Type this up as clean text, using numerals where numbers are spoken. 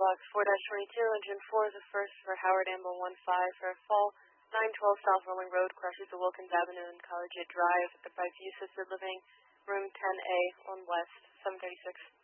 Box 4-22, engine 4 is the first for Howard Amble 15 for a fall. 912 South Rolling Road crosses the Wilkins Avenue and Collegiate Drive at the Brightview Assisted Living, room 10A on West, 736.